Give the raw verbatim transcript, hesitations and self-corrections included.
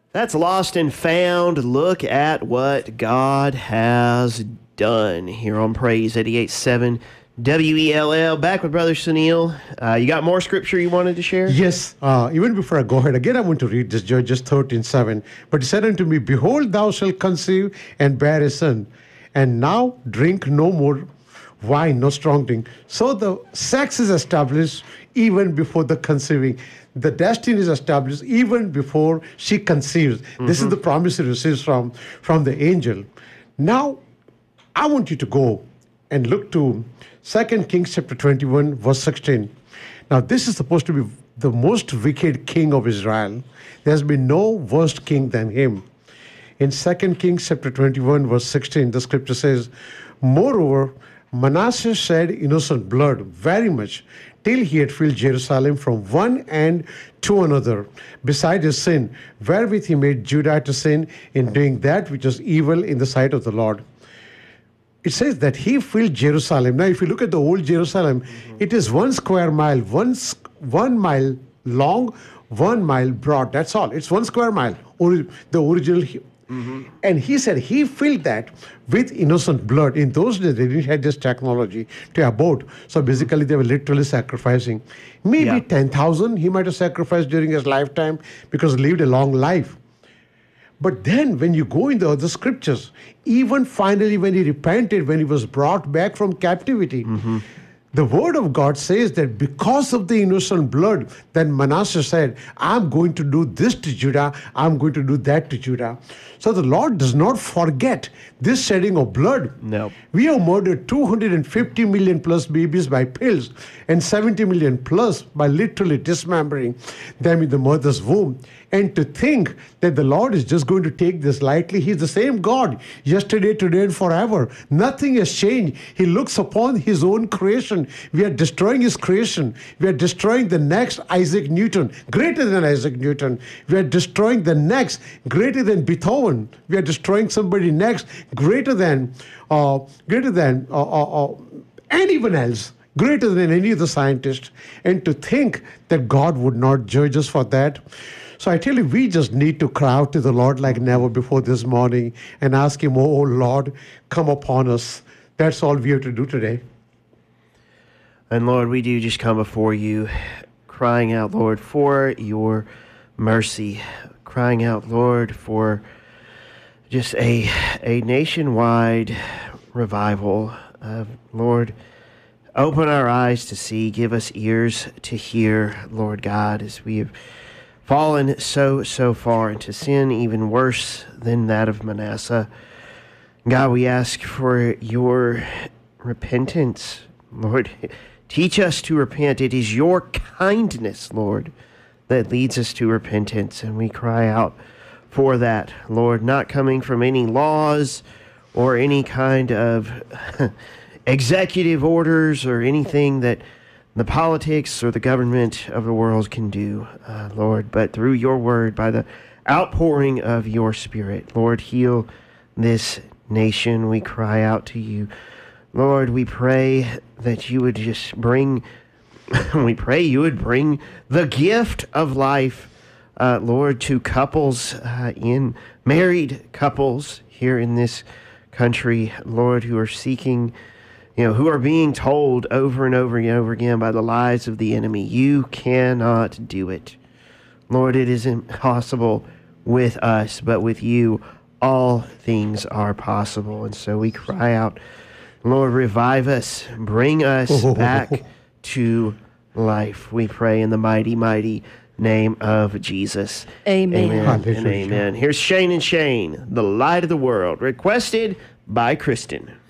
That's Lost and Found. Look at what God has done here on Praise eighty-eight point seven W E L L. Back with Brother Sunil. Uh, you got more scripture you wanted to share? Yes. Uh, even before I go ahead, again I want to read this, Judges thirteen seven. But he said unto me, Behold, thou shalt conceive and bear a son, and now drink no more wine, no strong drink. So the sex is established even before the conceiving. The destiny is established even before she conceives. Mm-hmm. This is the promise he receives from, from the angel. Now, I want you to go and look to Second Kings chapter twenty-one, verse sixteen. Now, this is supposed to be the most wicked king of Israel. There's been no worse king than him. In Second Kings chapter twenty-one, verse sixteen, the scripture says, Moreover, Manasseh shed innocent blood very much, till he had filled Jerusalem from one end to another, beside his sin, wherewith he made Judah to sin in doing that which was evil in the sight of the Lord. It says that he filled Jerusalem. Now, if you look at the old Jerusalem, mm-hmm. it is one square mile, one, one mile long, one mile broad. That's all. It's one square mile, or the original. Mm-hmm. And he said he filled that with innocent blood. In those days, they didn't have this technology to abort. So basically, they were literally sacrificing. Maybe yeah. ten thousand he might have sacrificed during his lifetime because he lived a long life. But then when you go in the other scriptures, even finally when he repented, when he was brought back from captivity, mm-hmm. the word of God says that because of the innocent blood, then Manasseh said, I'm going to do this to Judah, I'm going to do that to Judah. So the Lord does not forget this shedding of blood. No. We have murdered two hundred fifty million plus babies by pills and seventy million plus by literally dismembering them in the mother's womb. And to think that the Lord is just going to take this lightly, He's the same God yesterday, today, and forever. Nothing has changed. He looks upon His own creation. We are destroying His creation. We are destroying the next Isaac Newton, greater than Isaac Newton. We are destroying the next, greater than Beethoven. We are destroying somebody next, greater than, uh, greater than uh, uh, uh, anyone else. Greater than any of the scientists. And to think that God would not judge us for that. So I tell you, we just need to cry out to the Lord like never before this morning and ask Him, oh, Lord, come upon us. That's all we have to do today. And Lord, we do just come before you, crying out, Lord, for your mercy, crying out, Lord, for just a, a nationwide revival. Uh, Lord, open our eyes to see, give us ears to hear, Lord God, as we have fallen so, so far into sin, even worse than that of Manasseh. God, we ask for your repentance. Lord, teach us to repent. It is your kindness, Lord, that leads us to repentance, and we cry out for that, Lord, not coming from any laws or any kind of executive orders or anything that the politics or the government of the world can do, uh, Lord, but through your word, by the outpouring of your Spirit, Lord, heal this nation. We cry out to you. Lord, we pray that you would just bring, we pray you would bring the gift of life, uh, Lord, to couples, uh, in married couples here in this country, Lord, who are seeking, you know, who are being told over and over and over again by the lies of the enemy, you cannot do it. Lord, it is impossible with us, but with you, all things are possible. And so we cry out, Lord, revive us, bring us back to life. We pray in the mighty, mighty name of Jesus. Amen. Amen and amen. Here's Shane and Shane, the light of the world, requested by Kristen.